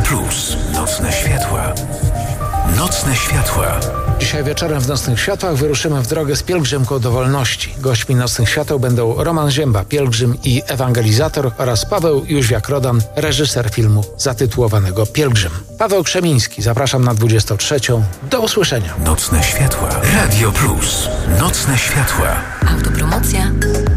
Plus. Nocne światła. Nocne światła. Dzisiaj wieczorem w Nocnych Światłach wyruszymy w drogę z pielgrzymką do wolności. Gośćmi Nocnych Świateł będą Roman Zięba, pielgrzym i ewangelizator, oraz Paweł Jóźwiak-Rodan, reżyser filmu zatytułowanego Pielgrzym. Paweł Krzemiński, zapraszam na 23. Do usłyszenia. Nocne światła. Radio Plus. Nocne światła. Autopromocja.